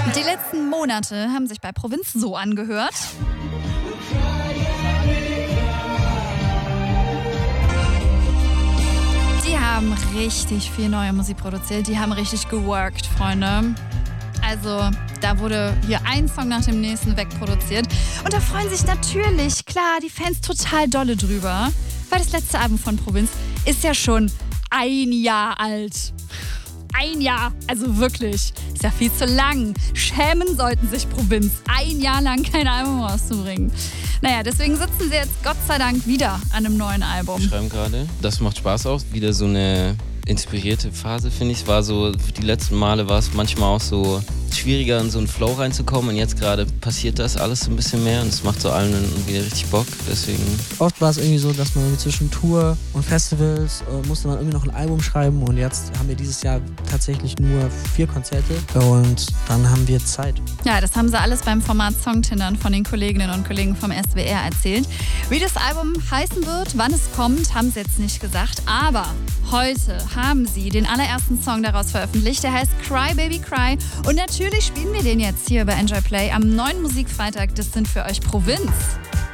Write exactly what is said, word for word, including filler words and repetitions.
Die letzten Monate haben sich bei Provinz so angehört. Die haben richtig viel neue Musik produziert. Die haben richtig geworkt, Freunde. Also, da wurde hier ein Song nach dem nächsten wegproduziert. Und da freuen sich natürlich, klar, die Fans total dolle drüber. Weil das letzte Album von Provinz ist ja schon ein Jahr alt. Ein Jahr, also wirklich. Ist ja viel zu lang. Schämen sollten sich Provinz, ein Jahr lang kein Album rauszubringen. Naja, deswegen sitzen sie jetzt Gott sei Dank wieder an einem neuen Album. Wir schreiben gerade, das macht Spaß auch. Wieder so eine inspirierte Phase, finde ich. Es war so, die letzten Male war es manchmal auch so schwieriger, in so einen Flow reinzukommen. Und jetzt gerade passiert das alles so ein bisschen mehr und es macht so allen wieder richtig Bock. Deswegen. Oft war es irgendwie so, dass man irgendwie zwischen Tour und Festivals äh, musste man irgendwie noch ein Album schreiben und jetzt haben wir dieses Jahr tatsächlich nur vier Konzerte und dann haben wir Zeit. Ja, das haben sie alles beim Format Songtindern von den Kolleginnen und Kollegen vom S W R erzählt. Wie das Album heißen wird, wann es kommt, haben sie jetzt nicht gesagt. Aber heute haben sie den allerersten Song daraus veröffentlicht. Der heißt Cry Baby Cry. Und natürlich spielen wir den jetzt hier bei Enjoy Play am neuen Musikfreitag. Das sind für euch Provinz.